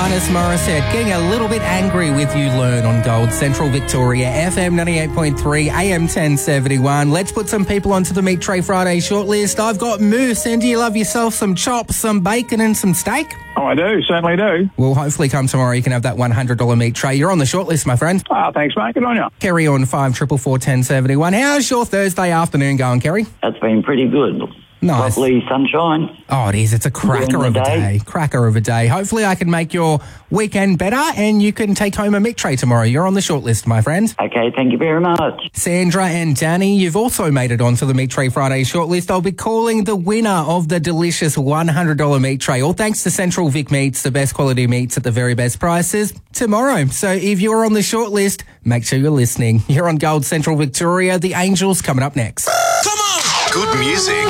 Alanis Morissette getting a little bit angry with You Learn on Gold Central Victoria, FM 98.3, AM 1071. Let's put some people onto the Meat Tray Friday shortlist. I've got Moose, and do you love yourself some chops, some bacon and some steak? Oh, I do, certainly do. Well, hopefully come tomorrow you can have that $100 meat tray. You're on the shortlist, my friend. Thanks, mate. Good on you. Kerry on 544 1071. How's your Thursday afternoon going, Kerry? That's been pretty good. Nice. Lovely sunshine. Oh, it is. It's a cracker of a day. Cracker of a day. Hopefully I can make your weekend better and you can take home a meat tray tomorrow. You're on the shortlist, my friend. Okay, thank you very much. Sandra and Danny, you've also made it onto the Meat Tray Friday shortlist. I'll be calling the winner of the delicious $100 meat tray, all thanks to Central Vic Meats, the best quality meats at the very best prices, tomorrow. So if you're on the shortlist, make sure you're listening. You're on Gold Central Victoria. The Angels coming up next. Come on! Good music.